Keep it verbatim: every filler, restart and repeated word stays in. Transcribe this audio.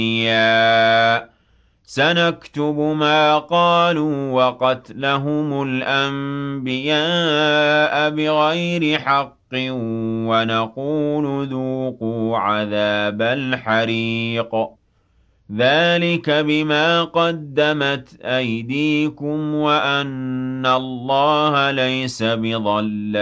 سنكتب ما قالوا وقتلهم الأنبياء بغير حق ونقول ذوقوا عذاب الحريق ذلك بما قدمت أيديكم وأن الله ليس بظلام